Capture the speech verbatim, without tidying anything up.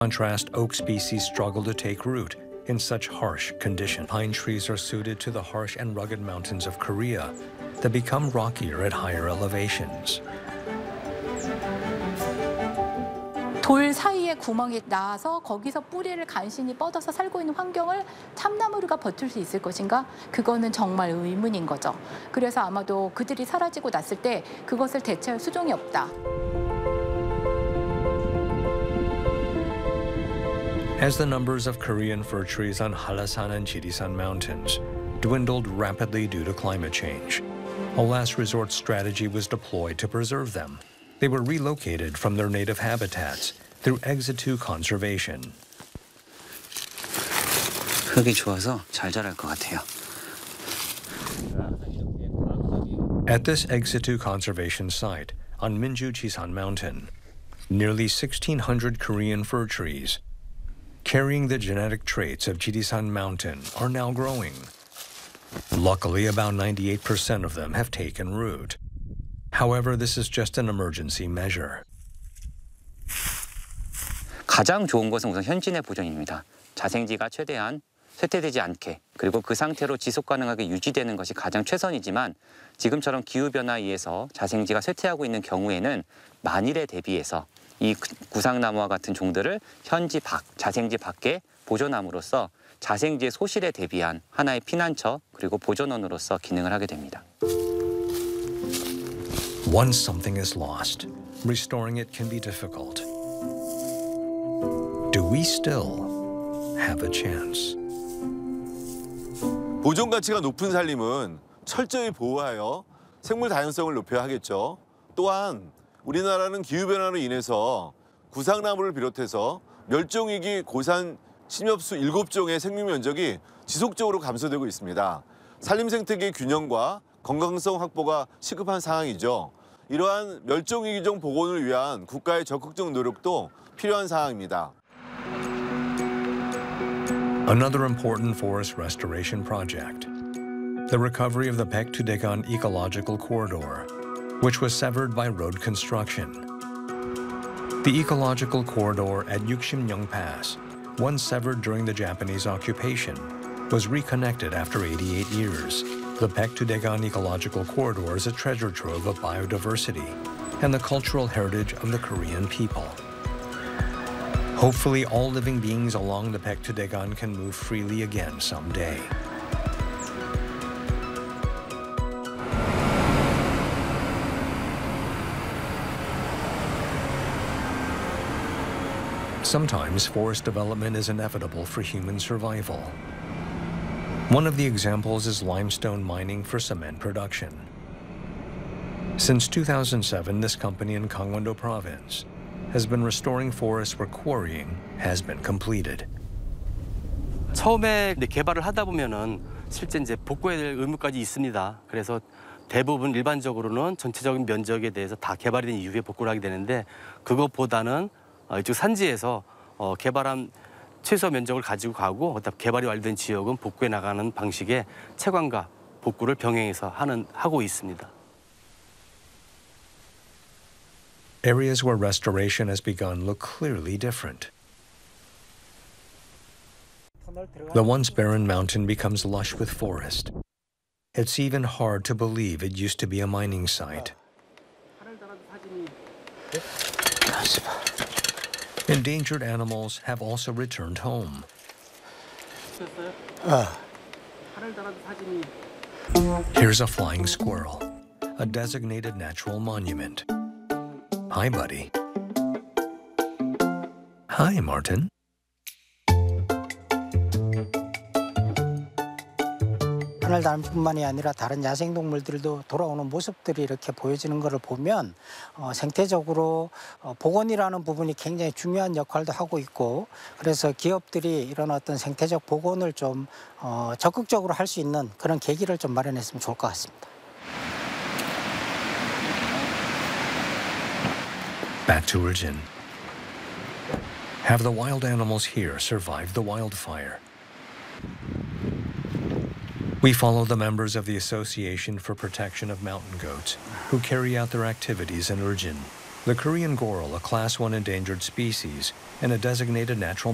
contrast, oak species struggle to take root in such harsh conditions. Pine trees are suited to the harsh and rugged mountains of Korea that become rockier at higher elevations. 돌 사이에 구멍이 나서 거기서 뿌리를 간신히 뻗어서 살고 있는 환경을 참나무가 버틸 수 있을 것인가? 그거는 정말 의문인 거죠. 그래서 아마도 그들이 사라지고 났을 때 그것을 대체할 수종이 없다. As the numbers of Korean fir trees on Hallasan and Jirisan mountains dwindled rapidly due to climate change, a last resort strategy was deployed to preserve them. They were relocated from their native habitats through ex-situ conservation. 흙이 좋아서 잘 자랄 것 같아요. At this ex-situ conservation site on Minju Chisan Mountain, nearly sixteen hundred Korean fir trees carrying the genetic traits of Jirisan Mountain are now growing. Luckily, about ninety-eight percent of them have taken root. However, this is just an emergency measure. 가장 좋은 것은 우선 현진의 보존입니다. 자생지가 최대한 쇠퇴되지 않게 그리고 그 상태로 지속 가능하게 유지되는 것이 가장 최선이지만 지금처럼 기후변화에 의해서 자생지가 쇠퇴하고 있는 경우에는 만일에 대비해서 이 구상나무와 같은 종들을 현지 밖, 자생지 밖에 보존함으로써 자생지의 소실에 대비한 하나의 피난처 그리고 보존원으로서 기능을 하게 됩니다. Once something is lost, restoring it can be difficult. Do we still have a chance? 보존 가치가 높은 산림은 철저히 보호하여 생물 다양성을 높여야 하겠죠. 또한 우리나라는 기후변화로 인해서 구상나무를 비롯해서 멸종위기 고산 침엽수 일곱 종의 생물 면적이 지속적으로 감소되고 있습니다. 산림 생태계의 균형과 건강성 확보가 시급한 상황이죠. 이러한 멸종위기종 복원을 위한 국가의 적극적 노력도 필요한 상황입니다. Another important forest restoration project, the recovery of the Paek-to-daegan ecological corridor, which was severed by road construction. The ecological corridor at Yuksimyeong Pass, once severed during the Japanese occupation, was reconnected after eighty-eight years. The Paek-to-daegan ecological corridor is a treasure trove of biodiversity and the cultural heritage of the Korean people. Hopefully, all living beings along the Paek-to-daegan can move freely again someday. Sometimes forest development is inevitable for human survival. One of the examples is limestone mining for cement production. Since two thousand seven, this company in Gangwon-do province has been restoring forests where quarrying has been completed. 처음에 개발을 하다 보면은 실제 이제 복구해야 될 의무까지 있습니다. 그래서 대부분 일반적으로는 전체적인 면적에 대해서 다 개발이 된 이후에 복구를 하게 되는데 그것보다는 이쪽 산지에서 어, 개발한 최소 면적을 가지고 가고 그다음 개발이 완료된 지역은 복구해 나가는 방식의 채광과 복구를 병행해서 하는 하고 있습니다. Areas where restoration has begun look clearly different. The once barren mountain becomes lush with forest. It's even hard to believe it used to be a mining site. Endangered animals have also returned home. Here's a flying squirrel, a designated natural monument. Hi, buddy. Hi, Martin. 하늘다람쥐뿐만이 아니라 다른 야생동물들도 돌아오는 모습들이 이렇게 보여지는 것을 보면 어, 생태적으로 어, 복원이라는 부분이 굉장히 중요한 역할도 하고 있고 그래서 기업들이 이런 어떤 생태적 복원을 좀 어, 적극적으로 할 수 있는 그런 계기를 좀 마련했으면 좋을 것 같습니다. Back to Urjin. Have the wild animals here survived the wildfire? We follow the members of the Association for Protection of Mountain Goats who carry out their activities in Urjin. The Korean goral, a class one endangered species and a designated natural